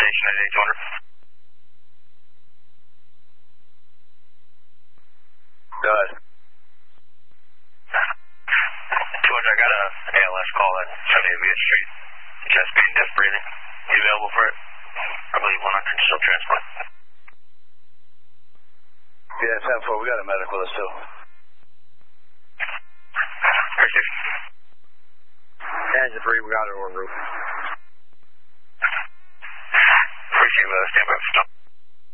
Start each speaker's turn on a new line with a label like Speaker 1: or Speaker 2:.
Speaker 1: station at 800.
Speaker 2: Go ahead.
Speaker 1: 200, I got a ALS call at 70 Viet Street. Chest pain, deaf breathing. You available for it? I believe 100 still transport.
Speaker 2: Yeah, 10-4, we got a medic with us too.
Speaker 1: Appreciate it.
Speaker 2: Engine 3, we got it en route.